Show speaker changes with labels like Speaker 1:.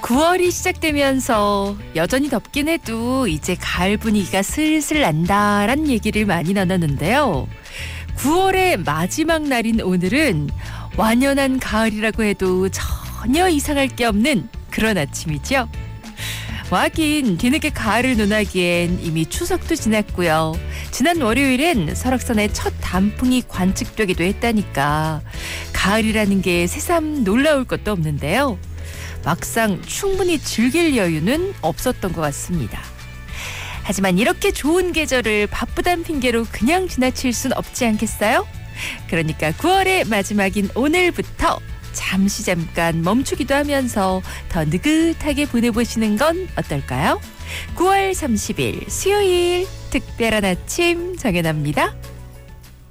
Speaker 1: 9월이 시작되면서 여전히 덥긴 해도 이제 가을 분위기가 슬슬 난다란 얘기를 많이 나눴는데요. 9월의 마지막 날인 오늘은 완연한 가을이라고 해도 전혀 이상할 게 없는 그런 아침이죠. 하긴 뒤늦게 가을을 논하기엔 이미 추석도 지났고요. 지난 월요일엔 설악산의 첫 단풍이 관측되기도 했다니까 가을이라는 게 새삼 놀라울 것도 없는데요. 막상 충분히 즐길 여유는 없었던 것 같습니다. 하지만 이렇게 좋은 계절을 바쁘단 핑계로 그냥 지나칠 순 없지 않겠어요? 그러니까 9월의 마지막인 오늘부터 잠깐 멈추기도 하면서 더 느긋하게 보내보시는 건 어떨까요? 9월 30일 수요일 특별한 아침 정연아입니다.